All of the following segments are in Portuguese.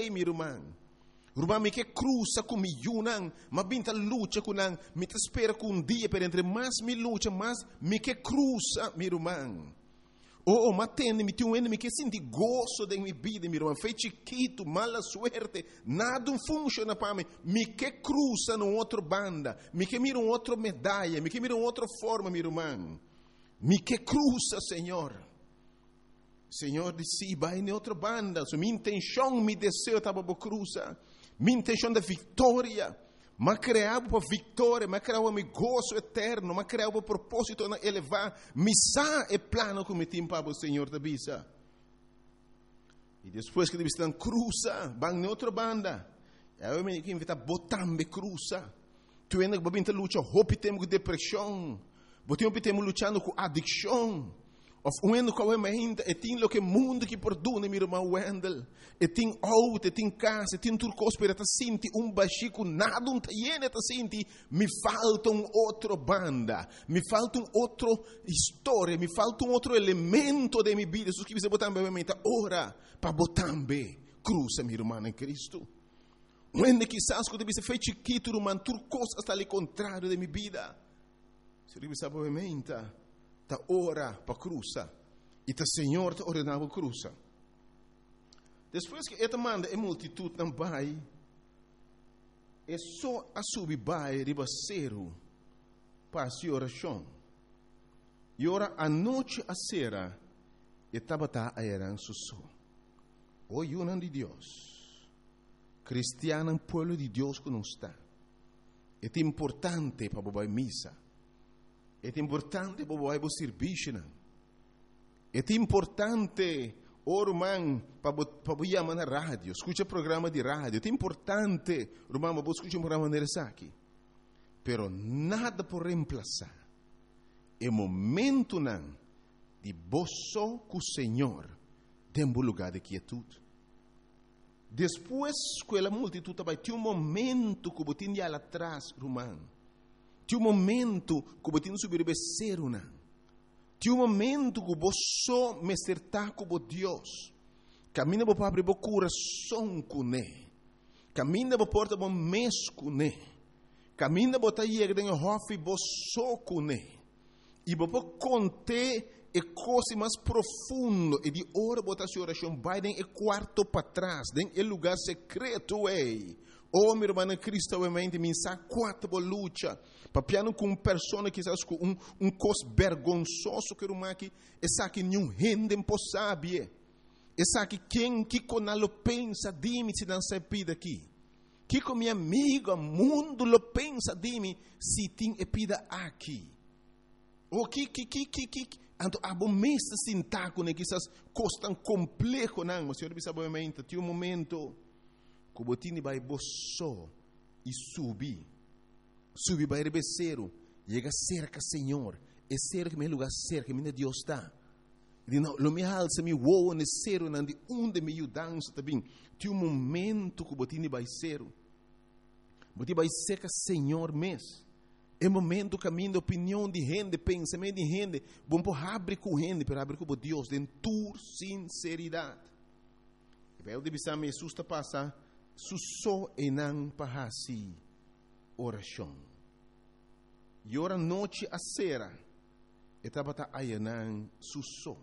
sei, meu irmão. Irmão, me que cruza com mi yunang, mas binta luta com nang, me te espera com dia, per entre mais me luta, mais me que cruza, meu irmão. Mas me tem me que senti gozo de minha vida, meu irmão. Foi chiquito, mala suerte, nada funciona para mim. Me que cruza numa outra banda, me que mira outra medalha, me que mira outra forma, meu irmão. Me que cruza, Senhor. Senhor disse, vai em outra banda. So, minha intenção, meu desejo estava para cruzar. Minha intenção de vitória. Mas criava para vitória, mas criava meu gozo eterno, mas criava para propósito de elevar. Missa é plano que me tinha para o Senhor da bisa. E depois que eles estão cruza, vão em outra banda. Eu me invito a botar me cruza. Tu ainda vai vir lutar, hope temos com depressão. Botamos temos lutando com adicção. Of uendo com a ainda, e tem lo que mundo que perdona, meu irmão Wendel. E tem auto, e tem casa, e tem tudo coisa para sentir baxico, nada tiene ta sentir. Me falta outra banda, me falta outra história, me falta outro elemento de minha vida. Se você botar em mente, ora para botar bem, cruza, meu irmão em Cristo. Uendo quizás quando você fez chiquito, irmão, tudo coisa está ali contrário de minha vida. Se você sabe em mente, ta ora para cruza e ta Senhor ta ordenava cruza. Depois que esta manda a multitud não vai, é só a subir vai ribaceiro para a oração. E ora a noite a sera e tabata a eran susso. O yunan de Deus, cristiano pueblo de Deus que não está. É importante para bobar missa. É importante para o serviço. É importante, irmão, para chamar na rádio. Escuta programa de rádio. É importante, irmão, para escutar um programa nesse aqui. Pero nada por reemplazar. É momento não de boço com o Senhor dentro do lugar de quietude. Depois que a multitud vai ter momento que você tem lá atrás, irmão. Tem momento que você tem que subir o becerro, não. Tem momento que você me acertar com Deus. Camina para abrir o coração com Ele. Camina para porta o mês com Ele. Camina para ir dentro do hofe você com Ele. E para contar a coisa mais profunda. E de hora botar a oração vai dentro do quarto para trás, dentro do lugar secreto. Oh, meu irmão, Cristo, obviamente, me sabe quatro luta. Papiano com pessoa que sabe com cos vergonzoso que irmão aqui, essa que nenhum gente não sabe. Essa que quem que conalo pensa de mim se não se pida aqui. Que com minha amiga, mundo lo pensa de mim se tem epida aqui. O que Anto abo mesta sintaco ne que essas coisas tão complexo não, mas senhor sabe obviamente, tem momento que botini vai boço e subir vai rebeceiro, chega cerca Senhor, é cerca meu lugar cerca, minha Deus está. E não, lo me alça me voa ne cero não de onde me ajudança também. Tem momento que botini vai cero, botini vai cerca Senhor mês. É momento caminho opinião de gente, pensamento de gente, bom por abrir com gente, para abrir com Deus, de tua sinceridade. E vai o divisar me susta passa, susso e não pahasi oração. E ora noite a sera, e tabata ayanan susso.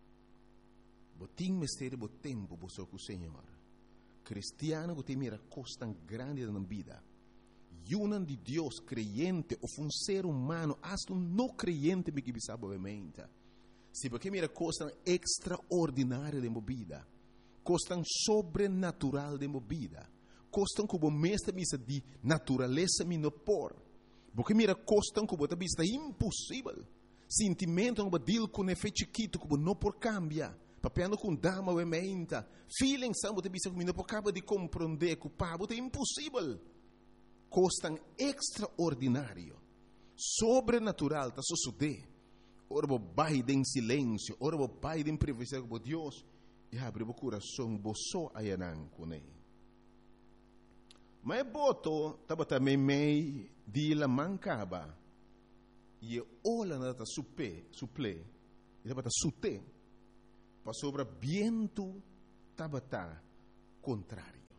Botim mistério bo tempo bo com o Senhor. Cristiano que tem mira costa grande na vida. Yunan de Deus creyente ou um ser humano, hasta um não creyente me que sabe obviamente. Se porque mira costa extraordinária de movida, costa sobrenatural de movida, costa como mestre misa de natureza me no por. Porque mira costa como a vista impossível. Sentimento como deal com efeito chiquito como não por cambia. Papiano com dama obviamente. Feeling samba de vista como não por acaba de compreender que o pabo é impossível. Costan extraordinário, sobrenatural, está suceder. Ora vou baile em silêncio, ora vou baile em privacidade com Deus, e abre o coração, boço ayanan com ele. Mas boto, estava também meio de la mancaba, e olha nada suple, e estava sute, para sobre viento, estava contrário.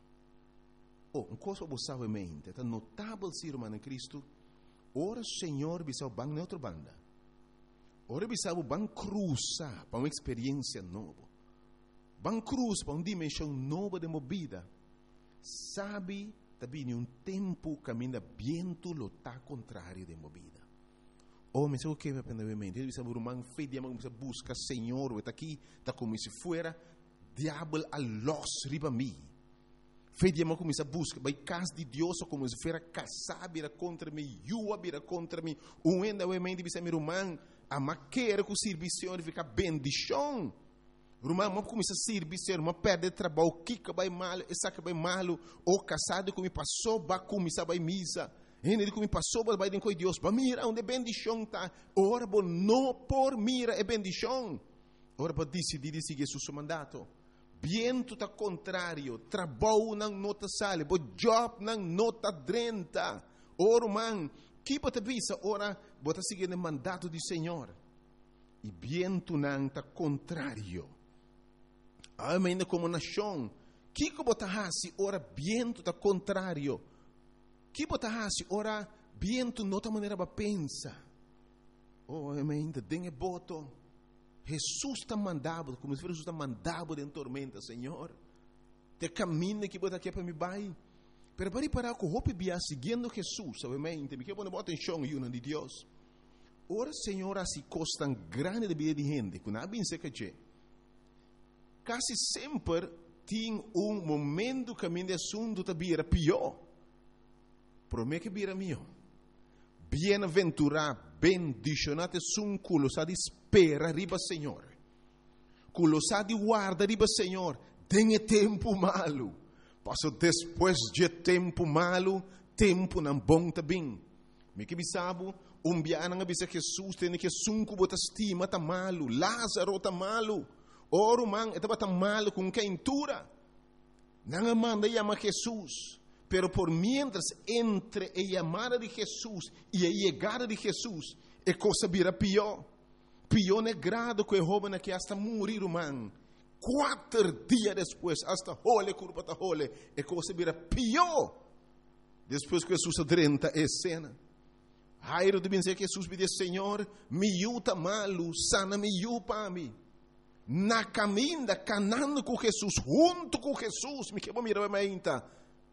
uma coisa para você em mente, é notável ser humano em Cristo. Ora, Senhor, bisa o bang neutro banda. Ora, bisa o bang cruza para uma experiência nova. Bang cruz para uma dimensão nova de movida. Sabe, também um tempo caminha viento lo tá contrário de movida. Mas o que me aprende em mente? Ele bisa o irmão fedia, mas busca Senhor, está aqui, está como se fuera diabo a los riba mim. Fedia, mas começa a buscar, vai casa de Deus, como se fuera casar, vira contra mim, yua, vira contra mim. Ainda o mente bisa meu irmão, a maquera com o serviço fica bendição. Irmão, mas começa a servir, mas perde trabalho, kika vai mal, essa que vai mal, ou casado que me passou, vai começar vai misa. Ele que me passou, vai com Deus, vai mira onde bendição tá. Ora, não por mira é bendição. Ora, para decidir seguir seu mandato. Viento está contrário, trabalho não nota sale, job não nota drenta. Ora, irmão, que você visa, ora, você seguir o mandato do Senhor. E viento não está contrário. Ainda como nação, que você faz, ora, viento está contrário. Que você faz, ora, viento não está maneira para pensar. Ainda tem voto. Jesus está mandado, como se Jesus está mandado em tormenta, Senhor. Te caminho que você quer para me vai. Pero para parar com o hope bia seguindo Jesus, obviamente, me quer poner atenção e una de Deus. Ora, Senhor, assim costa grande de vida de gente, que não bem sei que quase sempre tem momento que a assunto está vira pior. Para mim que vira melhor. Bem-aventurado, bendicionado é um culo, sabe, espera riba Senhor. Culo sabe, guarda riba Senhor. Tem tempo malo. Passou depois de tempo malo, tempo não bom também. Me que sabe, biana nga bisa Jesus, tem que sunco bota estima tá malo, Lázaro tá malo. Oro man, estava tá malo com quentura. Não manda chama Jesus. Pero por mientras entre a llamada de Jesús y a llegada de Jesús, a cosa vira pior. Pior é grado que o joven que hasta morir, man. 4 dias depois, hasta hole, curva ta hole, a cosa vira pior. Depois que Jesus adrenta a cena. Jairo deve dizer que Jesus pediu, Senhor, me yuta malo, sana me yupa mim. Na caminha, canando com Jesus, junto com Jesus, me quebra mirar a minha.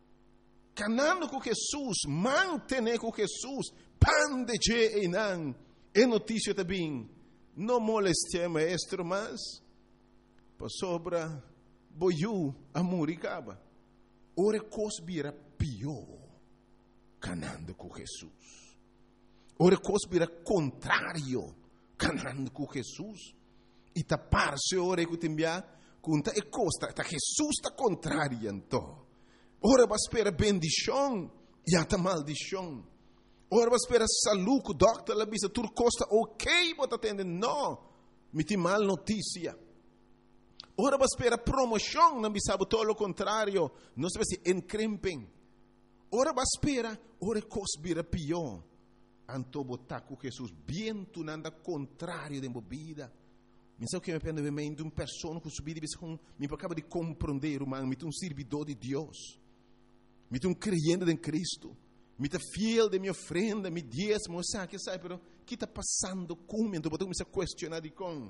Canando com Jesus, mantener com Jesus, pan de je e não. É notícia também. Não moleste maestro, mas para sobra boiu a muricaba. Ora cos vira pior, canando com Jesus. Ora cos vira contrário, canando com Jesus. E tapar-se ora que te envia, conta e costa, tá Jesus está contrário então. Ora vai esperar bendição e até maldição. Ora vai esperar saúde, o doctor lá bisa tur costa ok, bota atender, não, me tem mal notícia. Ora vai esperar promoção, não bisa todo o contrário, não se vai se encrempem. Ora vai esperar, ora coisa vira pior. Anto botar com Jesus, viento nada contrário de vida. Mas o que me aprende de uma pessoa que subir me acaba de compreender, me tem servidor de Deus. Me tem creyente em Cristo. Me tem fiel de minha ofrenda, me diezmo, sabe, pero o que está passando comigo? Então, eu comecei a questionar de como.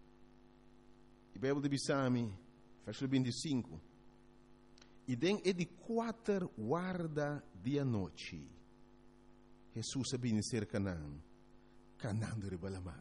E a Bíblia de Bissami, versículo 25. E den é de 4 guarda dia noite. Jesus sabia ser Canaã. Canaã de Ribalamã.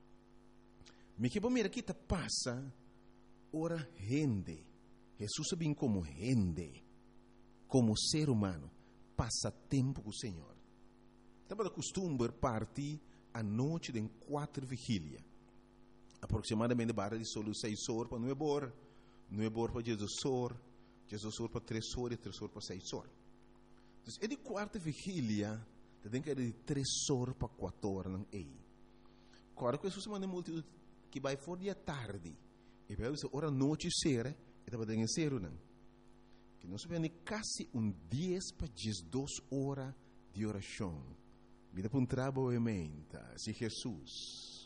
Me que mira que está passa, ora rende. Jesus sabia como rende. Como ser humano, passa tempo com o Senhor. Estava de costume partir à noite de 4 vigília. Aproximadamente barra de solo 6 horas para 9 horas. 9 horas para 16 horas. 16 horas para 3 horas e 3 horas para 6 horas. Então, é de 4 vigília, tem que ir de 3 horas para 4 horas. Não é? Agora, que Jesus manda multidão que vai fora de tarde. E vai dizer, hora noite será, e estava dando ser, não? Que nós vemos quase 10 para 12 horas de oração. Vida para um trabalho se Jesus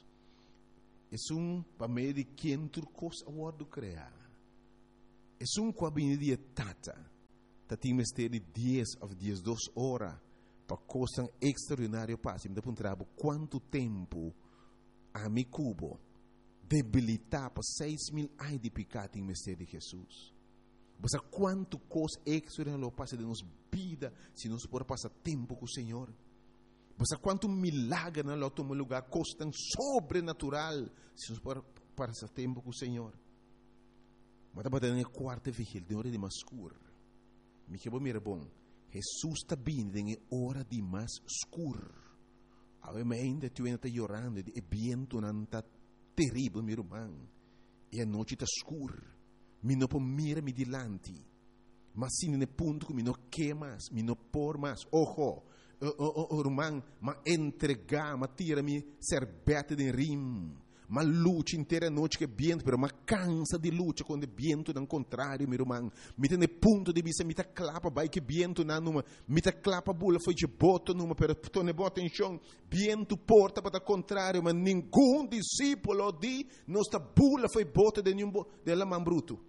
é para meio de quem tu coisa a do criar. É com a de tata. tem mistério de 10 ou 12 horas para coisa extraordinária passe. Me trabalho quanto tempo a mi cubo debilitar para 6.000 anos de pecado em mistério de Jesus. Mas quanto coisa extraordinária passa de nossa vida se nós podemos passar tempo com o Senhor. Mas quanto milagre na nosso lugar, coisa tão sobrenatural se nós podemos passar tempo com o Senhor. Mas estava na quarta vigília, de hora de mais escuro. Me que mira bom. Jesus está vindo em hora de mais escuro. A ainda tu está chorando, e viento não está terrível, meu irmão. E a noite está escura. Me não pode mirar me dilante. Mas se no ponto que me não queimas, me não por mais. Ojo, irmão, mas entregar, mas tira-me serbete de rim. Ma luta inteira noite que viento, pero ma cansa de luta quando viento não contrário, meu irmão. Me tem ponto de vista, me tá clapa, vai que viento não numa, me tá clapa bula foi de boto numa, pero tu ne bota em chão, viento porta para contrário, mas nenhum discípulo de nossa bula foi bota de nenhum de la man bruto.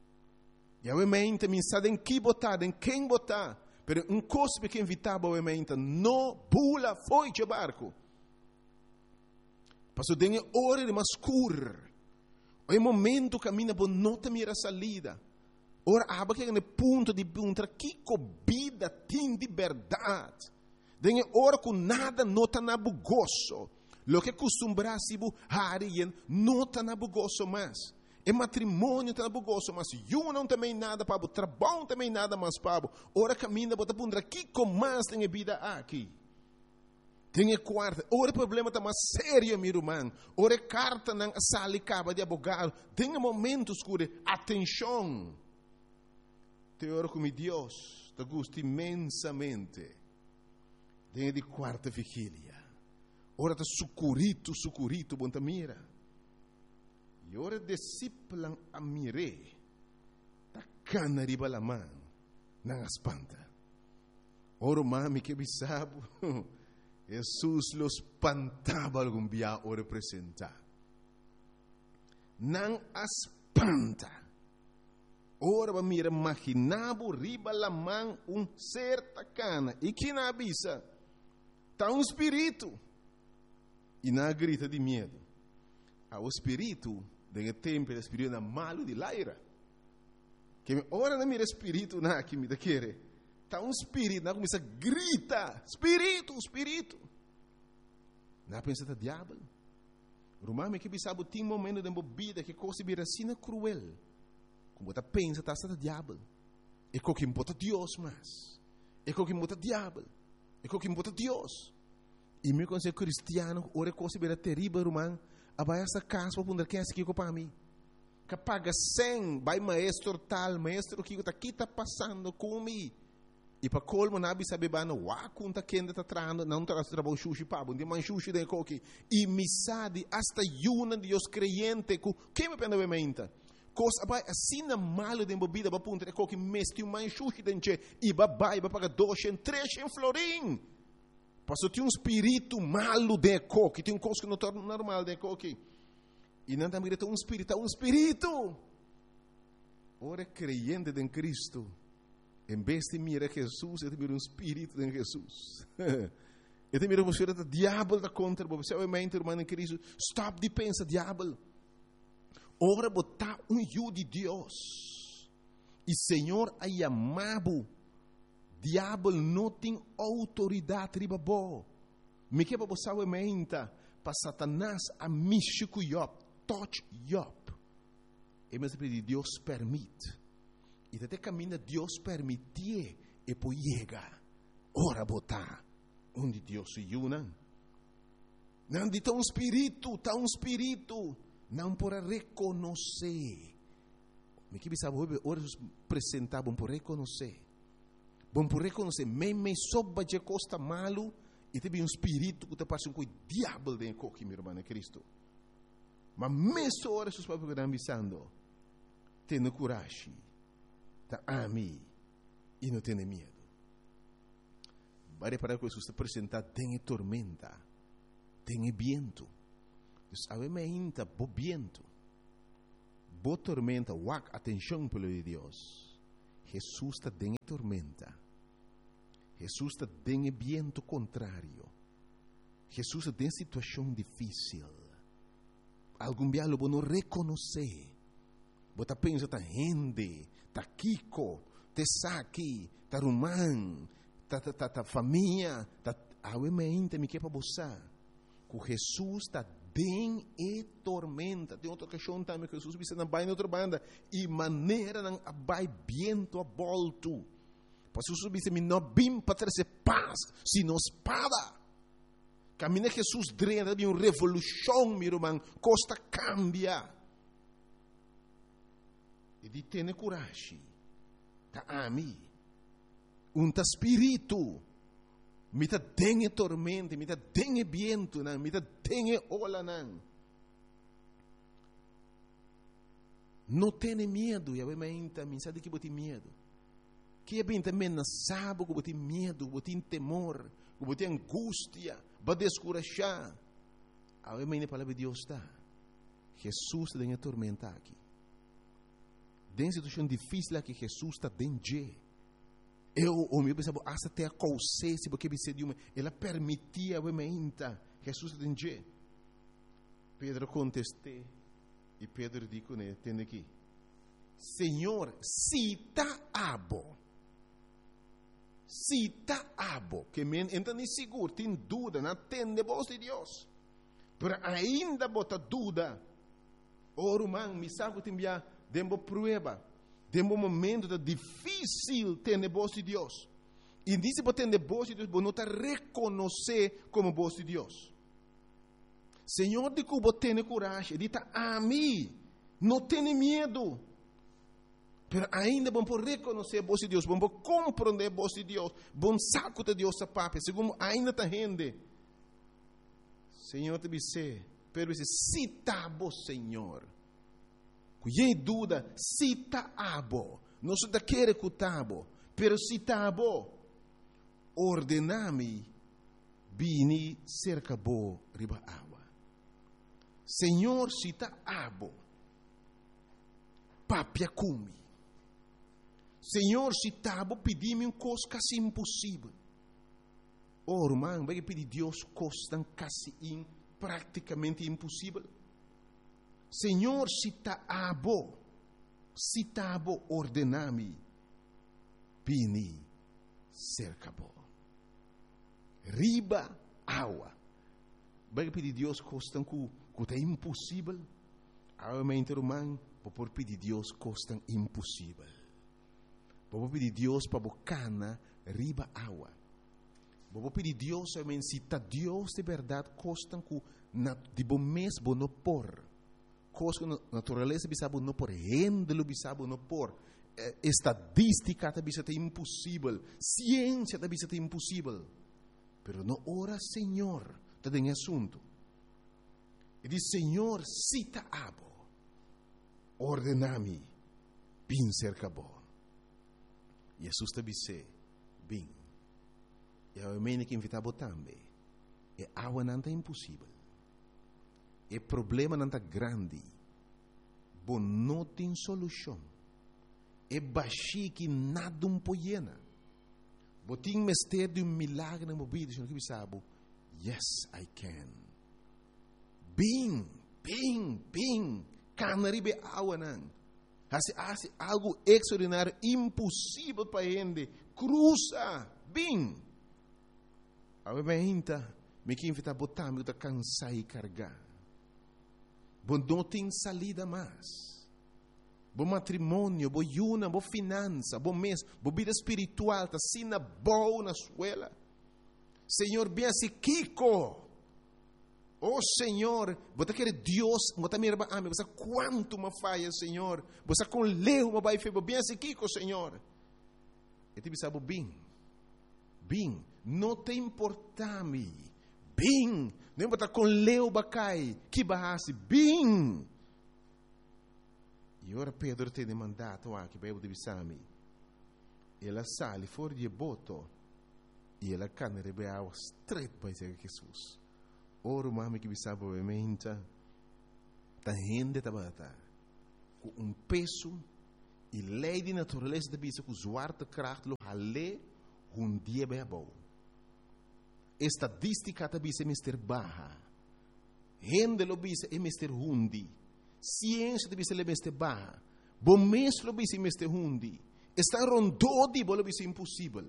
E obviamente me sabe em que botar, em quem botar, pero coisa que invitava obviamente, no bula foi de barco. Passou dengue hora de mais escuro. O momento caminha por nota mira salida. Ora aba que no ponto de encontrar que vida tem de verdade. Dengue hora com nada nota na bugoso. Lo que costumbrasse bu harien nota na bugoso mais. E matrimônio tá na bugoso mas eu não também nada para o trabalho também nada mais para. Ora caminha bota pondra que mais tem vida aqui. Tem quarta, ora o problema está mais sério, meu irmão. Ora carta não sale caba de advogado. Tem momentos escuros, atenção. Tem hora como Deus, te gosta imensamente. Tem de quarta vigília. Ora está sucurito, bom ta mira. E ora discípulo a mire. Ta cana riba la mão, não espanta. Ora mami que bisabo. Jesus los espantava algum dia o representar. Não espanta. Ora va mira imaginavo riba la mão ser tacana. E que na avisa? Tá espírito. E na grita de medo. O espírito, de tempo, o espírito é malo de laira. Que ora não mira espírito na que me da querer. Está espírito, não começa a gritar, espírito. Não pensa que é diabo. Romano que sabe tem momento de vida que coisa vira assim cruel. Como você pensa que está diabo. É que bota Deus mais. É que bota diabo. É que bota Deus. E meu conselho cristiano, ora coisa vira terrível, romano. Abai essa casa para pôr que é aqui para mim. Que paga 100, vai maestro tal, maestro que está passando comigo. E para colmo nabi sabe bana wa kunta kenda ta trando não tra trabalho sushi pabo de man sushi de coque e misade hasta yuna de os creyente ku que me pena vementa coisa vai assim na malo de bebida para punta coque mesti um man sushi denche e babai para pagar 200 300 florim passou tinha espírito malo de coque tem coisa que não torna normal de coque e não tá mirando um espírito ora creyente em Cristo. Em vez de mirar Jesus, eu te miro espírito em Jesus. Eu te miro você o diabo da contra você, obviamente, irmão em Cristo. Stop de pensar, diabo. Ora botar yu de Deus. E Senhor a chamado. Diabo não tem autoridade riba bo. Me que você obviamente para Satanás a mixico Job, touch Job. E mas Deus permite. E até caminha Deus permitir e poi chega. Ora botar onde Deus se una. Não de tão espírito, não para reconhecer. Me que sabe ora apresentar bom por reconhecer. Bom por reconhecer, me soba de costa malo e teve espírito que te passa com o diabo de coque, meu irmão Cristo. Mas mesmo ora seus papos que estão avisando, tendo coragem. Tá ami e não tem medo. Vai para que Jesus está apresentar tem tormenta, tem viento. Sabe ainda bo viento, bo tormenta, wak atenção pelo de Deus. Jesus está dentro tormenta. Jesus está dentro viento contrário. Jesus está dentro situação difícil. Algum dia você não reconhece. Você pensa, está gente, está Kiko, está Saki, está Rumán, está família, está... Awementa me que para você. Que Jesus está dentro e tormenta. Tem outra questão também que Jesus disse na baia outra banda. E maneira não abai viento a volto. Para Jesus disse, me não bim para trazer paz, sino espada. Caminha Jesus drena de uma revolução, meu irmão. Costa cambia. E de ter coragem. Tá ami. Tá espírito. Me tá dengue tormenta, me tá dengue viento, me tá dengue ola. Não tenha medo, e a menta, me sabe que você tem medo. Que é bem também não sabe que você tem medo, que você tem temor, que você tem angústia, vai descorajar. A menta a palavra de Deus está. Jesus está dentro tormenta aqui. Dentro situação difícil aqui, Jesus está dentro. O meu pensava, até a cousê, se porque você de uma, ela permitia a menta. Jesus está dentro. Pedro contestou. E Pedro disse, né, tem aqui. Senhor, se está abo. Se está abo. Que men entra nem seguro, tem dúvida, não atende a voz de Deus. Mas ainda bota dúvida. Ora, irmão, me sabe que tem que dembo prueba. Dembo momento difícil ter a voz de Deus. E disse que ter a voz de Deus, você não está reconhecer como voz de Deus. Senhor, de que você tem coragem, diz a mim, não tenha medo. Mas ainda vamos reconhecer a voz de Deus, vamos compreender a voz de Deus, vamos saco de Deus a papai, segundo ainda está rende. Senhor, te disse, pero se está bom, Senhor. Cuidei dúvida, se está bom, não se está querendo que está bom, pero se está bom, ordename, vini cerca bo riba água. Senhor, se está abo, papia cumi. Senhor, se está abo, pedi-me uma coisa quase impossível. Oh, irmão, vai pedir Deus coisa quase praticamente impossível. Senhor, se está abo, ordename, vini cerca bo. Riba água. Vai pedir Deus coisa que é impossível. Realmente, irmão, vou pedir Deus coisa impossível. Vou pedir Deus para bocana riba água. Vou pedir Deus, realmente, se está Deus de verdade, coisa que de bom mês vou não pôr. Coisa que a natureza bisa não pôr, rendelo bisa não pôr. Estadística bisa é impossível. Ciência bisa é impossível. Pero não ora, Senhor, está em assunto. E diz, Senhor, cita abo, ordenami, bin cerca bo. Jesus te disse, bin. E a mene que invitava também. E água não é impossível. E problema não é grande. Bom, não tem solução. E baixi que nada pode. Botin mestre de milagre na vida, senhor que sabe. Yes, I can. Bing. Canaribe água não. Hace algo extraordinário, impossível para gente. Cruza, bing. A minha me que invita a botar, me está cansar e carregar. Bom, não tem salida mais. Bom matrimônio, bom yuna, bom finança, bom mês, bom vida espiritual, tá sina boa na escola. Senhor, bem assim, Kiko. Oh, Senhor, você quer Deus, você me ama, você quanto me falha, Senhor. Você com leu, me vai fazer, bem assim, Kiko, Senhor. E te sabe, bem, não te importa-me. Bem, não botar com leu, bacai, que barrasse, bem. E ora Pedro tem mandato aqui para eu divisar-me. Ela sale fora de boto e ela cana de água straight para Jesus. Ora, mami que sabe obviamente, tá rende tabata com peso E lei de natureza de bisa com zwaartekracht lo hale hun dia bebo. Estadística de bisa mister baja. Rende lo bisa e mister hundi. Ciência de bisa le mister baja. Bomens lo bisa mister hundi. Está rondodi lo bisa impossível.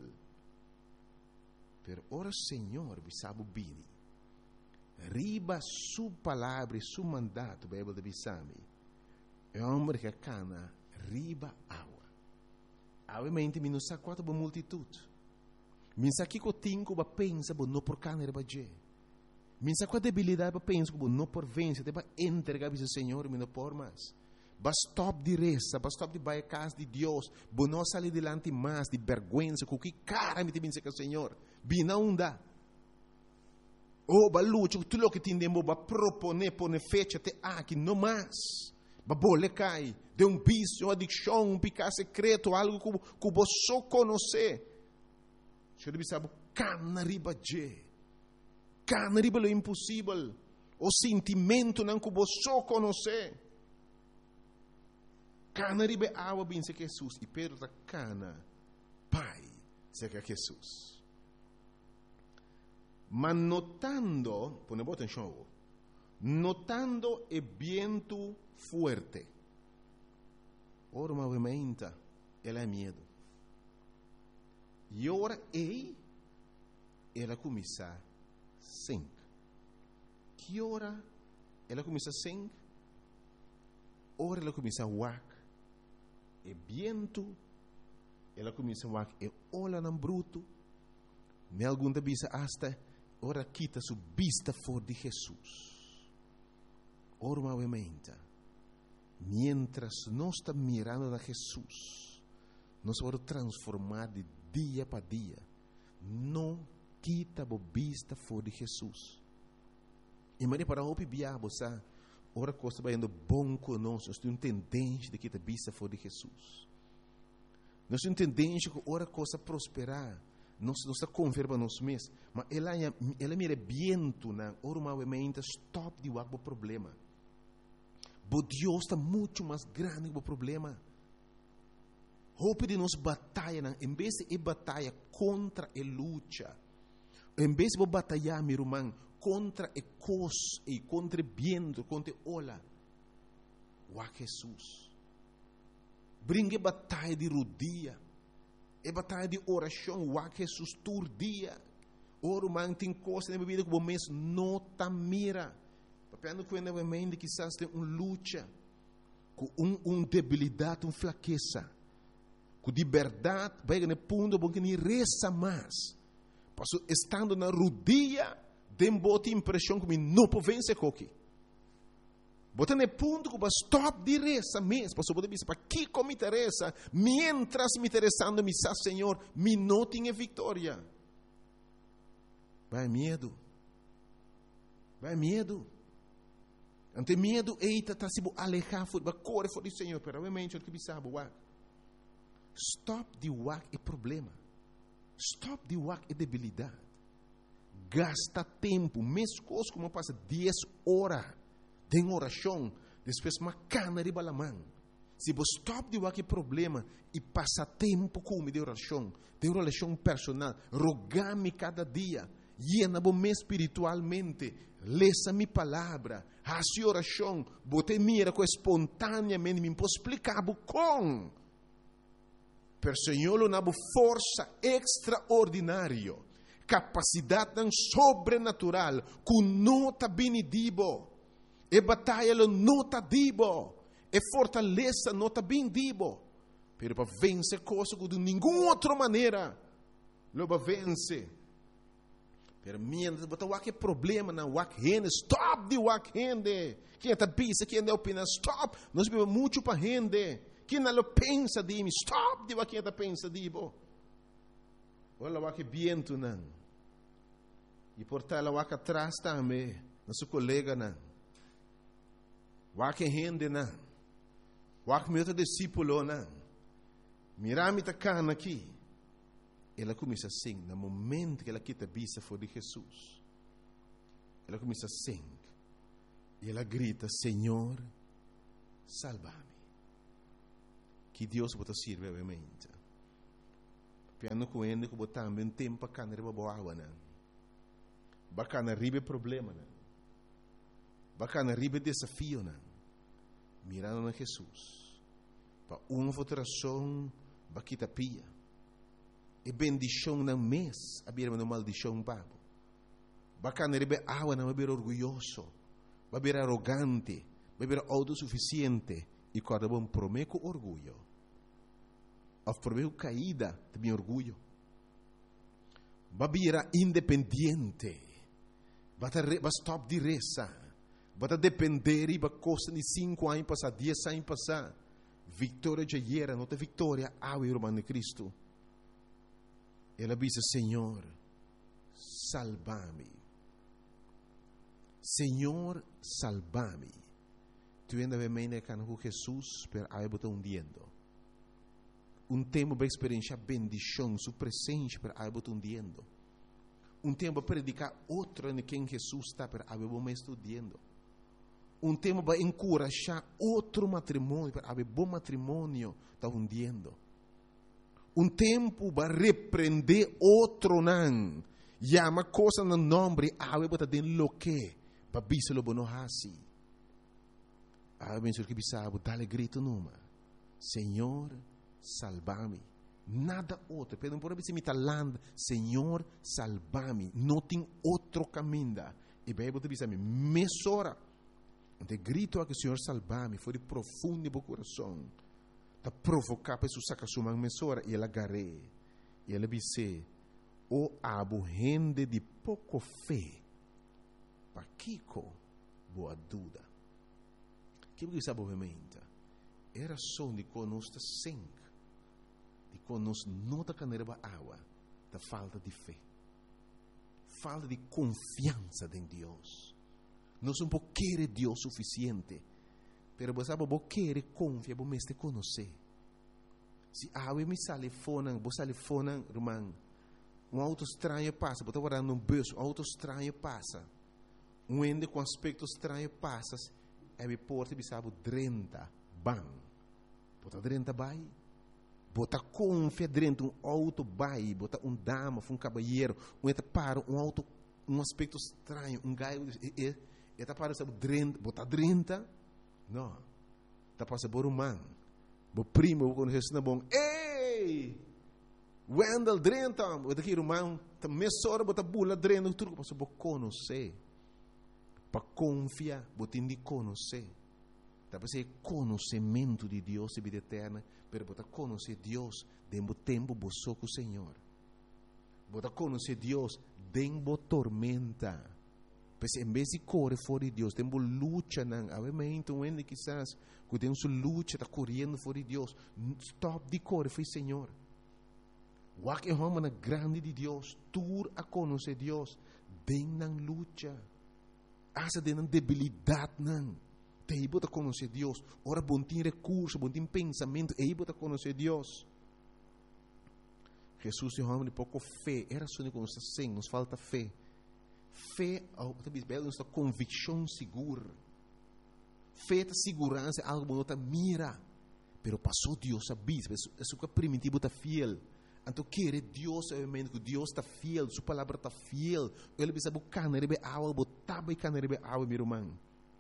Per ora Senhor bisabo bini. Riba su palavra e su mandato bebo de bisami. É homem que cana riba água. Obviamente, mi non sa quanto bo multitude. Mi sa que tinco ba pensa bo no por cana riba je. Mi sa qua debilidade ba pensa bo no por vence, te ba entregar bis Senhor, mi no por mais. Ba stop di resa, ba stop di vai casa di Deus, bo no salir delante mais di vergüenza, com que cara mi te pensa que Senhor, bina unda. Oh, ba luce, tu lo che ti indemo ba propone pone fecha te aqui no mais. Babole cai, de um vício, uma adicção, um pecado secreto, algo que você só conhece. Você deve saber, cana riba je, cana riba lo impossível, o sentimento não que você só conhece. Cana riba água bem se Jesus, e perda cana, pai, se que Jesus. Mas notando, põe boa atenção, notando o vento fuerte. Ora movimenta, ela é medo. E ora ela começa a sing. Que hora ela começa a sing? Ora ela começa a wak. E vento, ela começa a wak. E olha no bruto. Me algum da bisa hasta, ora quita sua vista fora de Jesus. Ora movimenta. Mientras nós estamos mirando a Jesus, nós vamos transformar de dia para dia. Não quita a vista fora de Jesus. E Maria para o biabo, sabe? Ora coisa vai indo bom conosco. Nós temos tendência de quitar a vista fora de Jesus. Nós temos tendência que ora coisa prosperar. Nós estamos conversando nós mesmos. Mas ela mira viento na ora movimenta stop de o problema. Mas Deus está muito mais grande que o problema. Roupa de nós batalha, em vez de batalha contra a luta, em vez de batalhar, meu irmão, contra a coisa, e contra o vento, contra a ola, o Jesus. Brinque batalha de rodia, e batalha de oração, o Jesus todo dia. O irmão tem coisa na vida que o mês não está mira. Papel que novamente quizás tem luta, com debilidade, uma fraqueza, com liberdade, vai no ponto bom que nem reza mais. Passo estando na rodia, tem boa impressão que não pode vencer coque. Bota no ponto que vai stop de reza mesmo. Passo pode dizer para que como me interessa, mientras me interessando me sa Senhor, me não tenha vitória. Vai medo. Vai medo. Ante medo, eita, está se alejar, vai correr fora do Senhor, pero obviamente o que sabe, stop de wak é problema. Stop de wak é debilidade. Gasta tempo, mesmo coisa como passa 10 horas de oração, depois uma cana de balamã. Se você stop de wak é problema e passa tempo com de oração personal, rogar-me cada dia, llena-me espiritualmente, lesa minha palavra, hace oração, botei mira com espontaneamente, me posso explicar com. Per Senhor, uma força extraordinária, capacidade sobrenatural, que não está benedibo, e batalha não está dibo, e fortaleza não está benedibo, pero para vencer coisas que de nenhuma outra maneira, lo vai vencer. Pero mientras botar o problema na wak rende, stop de wak rende. Quem está pensa, quem está opina, stop. Nós vivemos muito para rende. Quem não pensa de mim, stop de wak quem está pensa de bo. Olha o wak viento não. E por tal o wak atrás também, nosso colega não. Wak rende não. Wak meu discípulo não. Mirame tá cana aqui. Ela começa a sing, no momento que ela quita a vista fora de Jesus. Ela começa a sing. E ela grita, Senhor, salva-me. que Deus bota sirve obviamente. Piano com ele que botar também tempo para cantar boa água não. Bacana ribe problema não. Bacana ribe desafio não. Mirando na Jesus. Para uma votação baquita pia. E bendição na mês, a beira uma maldição babo. Bacana ribe água não, beber orgulhoso, beber arrogante, beber autossuficiente e cada bom prometo orgulho. Of prometo caída também orgulho. Beber independente, bata stop de reza, bata depender e ba costa de 5 anos passar, 10 anos passar. Vitória já era, não tem vitória, ao irmão de Cristo. Ela disse, Senhor, salva-me. Senhor, salva-me. Tu ainda vem com Jesus, pero aí botar hundiendo. Tempo para experienciar bendição, sua presença, pero aí botar hundiendo. Tempo para predicar outro em quem Jesus está, pero aí botar estudando. Tempo para encorajar outro matrimônio, pero aí bom matrimônio está hundiendo. Tempo para repreender outro não. Llama coisa no nome, aí botar dentro lo que. Para biselo bono hasi. Ah, penso que bisabo, dale grito numa. Senhor, salva-me. Nada outro. Pedro por me talando, Senhor, salva-me. Não tem outro caminho. E bem, você diz a mim, mesora. De grito a que o Senhor salva-me, foi de profundo no meu coração. Tá provocar para sacar sua mesora e ela agarrei. E ela disse, o abo rende de pouco fé. Kiko, boa dúvida. Que você sabe obviamente? Era só de conosco sangue, de conosco não da caneira água, da falta de fé, falta de confiança em Deus. Nós não podemos querer Deus suficiente, mas você sabe, você quer confiar, você me conhecer. Se a água me sale fora, você sale fora, irmão, auto estranho passa, você está guardando bolso, auto estranho passa. Ende com aspecto estranho passas, é me porta e sabe 30 bang. Bota 30 bai. Bota confia dentro auto bai, bota dama, caballeiro, eta para auto, aspecto estranho, gaio eta para sabe 30, bota 30. Não. Tá passa por man. Bo primo quando Jesus na bom. Ei! Wendel 30, bota aqui irmão, tá mesora bota bula 30, tudo passa bo conhecer. Para confiar, você tem de conhecer. Dá para ser conhecimento de Deus e vida eterna, mas você conhecer Deus dentro do tempo você com o Senhor. Você conhecer Deus dentro da tormenta. Pois em vez de correr fora de Deus, dentro da luta, obviamente, onde quizás, que tem sua luta, está correndo fora de Deus, stop de correr, foi Senhor. O que é uma grande de Deus, tur a conhecer Deus dentro da luta. Asa de debilidade não. Te bota conhecer Deus. Ora bom tem recurso, bom tem pensamento, e bota conhecer Deus. Jesus é homem de pouco fé. Era só de conhecer sim, nos falta fé. Fé, talvez nossa convicção segura. Fé é segurança, algo que não mira. Pero passou Deus a bis, isso que primitivo está fiel. Então, querer Deus, obviamente, que Deus está fiel, sua palavra está fiel. Ele precisa buscar, ele vai água, botar e ele vai água, meu irmão.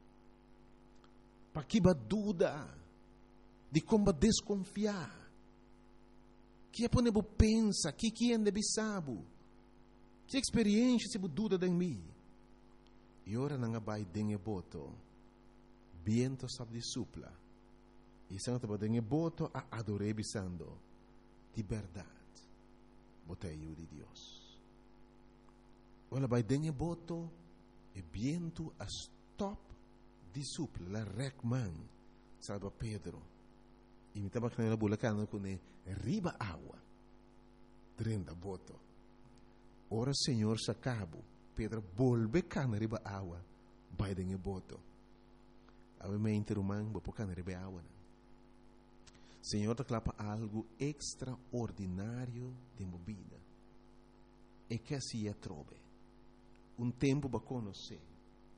Para que dúvida de como desconfiar. Que é para pensa, que é de sabe. Que experiência se dúvida de mim. E ora não vai dengue boto, viento sabe de supla. E se não está dengue boto, a adorei bisando de verdade. Botei de Deus. Olha, vai dengue boto e viento a stop de supla, la recman, salva Pedro. E me estava com a bulacana com ele, riba água, 30 boto. Ora, Senhor, se acabo, Pedro volve cana riba água, vai dengue boto. Obviamente, irmão, vou pôr cana riba água. Senhor, te clapa algo extraordinário de minha vida. E que assim é trove. Tempo para conhecer.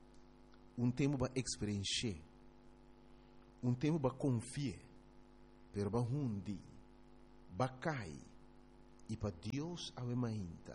Tempo para experienciar. Tempo para confiar. pero ba hundi, bakai, e para Deus ave mainta,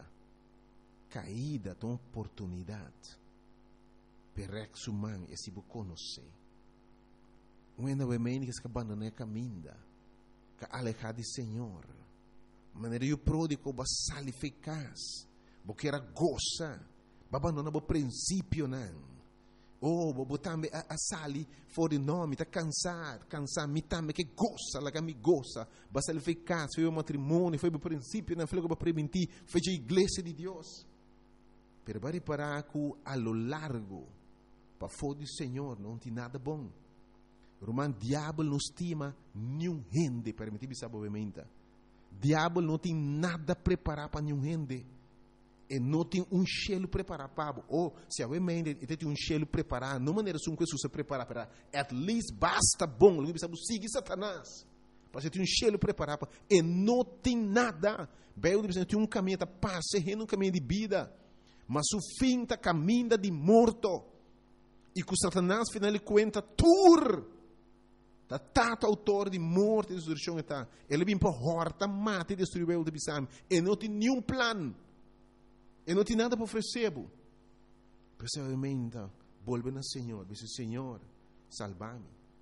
caída de oportunidade, per ex human e se conhecer. Quando ave mainta que abandona a caminda, que alejar do Senhor, maneira o pródigo ba sali eficaz, porque era goza, ba abandona o princípio não. Oh, bobo tambe a sali fora nome, tá cansar, me tambe que goza, la que me goza, basta ele eficaz, foi o matrimônio, foi o princípio, não foi o que permitir, foi a igreja de Deus. Pero para reparar que a lo largo, para fora do Senhor, não tem nada bom. Roman, diabo não estima nenhum rende, permitir sabe obviamente. Diabo não tem nada preparado para nenhum rende. E não tem cheiro preparado para ou se a mente tem cheiro preparado, não maneira como Jesus se prepara para at least basta bom, ele sabe seguir Satanás. Para você ter cheiro preparado e não tem nada. Bem, ele tem caminho da paz, um caminho de vida, mas o fim está caminho de morto. E com Satanás final ele conta tur. Da tata autor de morte e destruição está. Ele vem para horta, mata e destruir o de bisam. E não tem nenhum plano. E não tem nada para oferecer. Pessoalmente, volve ao Senhor. Diz: Senhor, salva-me.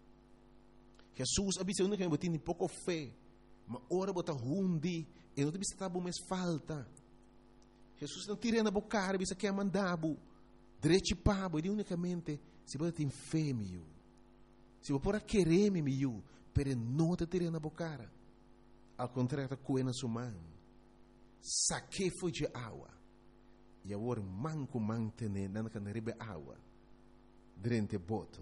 Jesus avisa que eu tenho pouco fé. Mas ora bota rundi. E não tem que mais falta. Jesus não tira na boca. Diz que é mandado. Direito para. E unicamente, se você tem fé, meu. Se você pode querer, meu. Mas não te tira na boca. Ao contrário, com a sua mão. Saque foi de água. E agora manco mantener na canaribe água durante boto.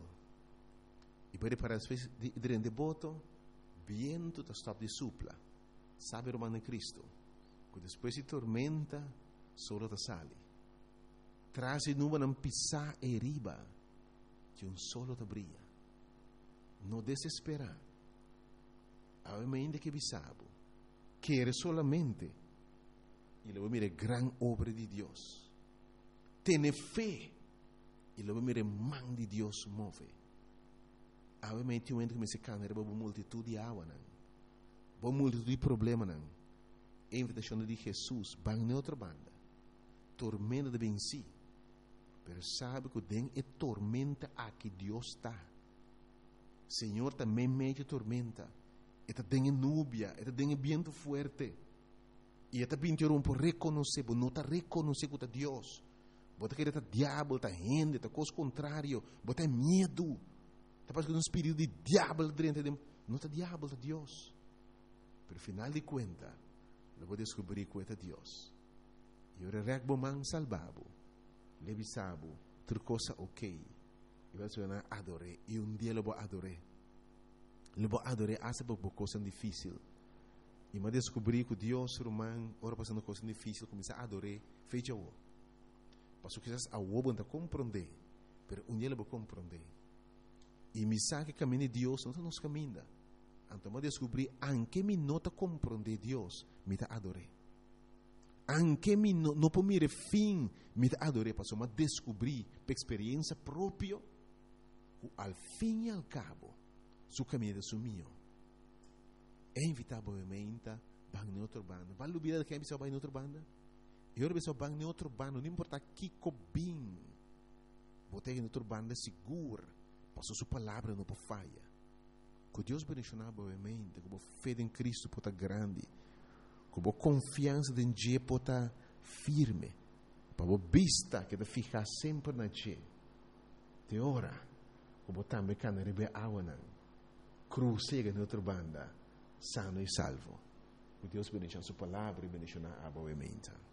E para as vezes durante boto, viento está stop de supla. Sabe o romano Cristo? Que depois de tormenta, solo te sale. Traz e nuvem não pisar e riba, que solo te brilha. Não desesperar. Ainda que bisabo, quer solamente e lo mire gran obra de Dios. Tiene fe e lo mire man de Dios move. Obviamente um momento que me se cana era uma multitude de água não. Uma multitude de problema não. A invitação de Jesus vai em outra banda. Tormenta de venci. Pero sabe que tem é tormenta aqui Deus está. Senhor também mete tormenta. Eta tem núbia, eta tem vento forte. E até pintou por reconhecer, não está reconhecendo que é Deus. Bota que está diabo, está gente, está coisa contrária, bota medo. Está passando um espírito de diabo dentro de não está diabo, está Deus. Pero final de conta, eu vou descobrir que é Deus. E eu regbo man salvabo, levisabo, tudo coisa ok. E vai ser adoré. E dia eu vou adoré. Eu vou adoré, essa é uma coisa difícil. E me descobri que Deus, romano, ora passando coisa difícil, começa a adorar, fecha o. Passo que a o não compreender, mas um dia ele vai compreender. E me sabe que caminho de Deus não nos caminha. Então me descobri, anche me nota compreender Deus, me está adorar. Anche me não por mire fim, me está adorar, passo me descobri, por experiência própria, al fim e al cabo, su caminho é sumiu. É inevitavelmente bang em outra banda. Vale dúvida que é pessoa bang em outra banda? Eu era pessoa bang em outra banda, não importa que cobim. Botei em outra banda segura, passou sua palavra não por falha. Que Deus bendicionar obviamente, que a fé em Cristo pode estar grande, que a confiança em Deus pode estar firme, para a vista que de ficar sempre na Deus. Te ora, que a também cana rebe água não, cruzega em outra banda. Sano e salvo. Que Deus bendiga a sua palavra e bendiga a obviamente.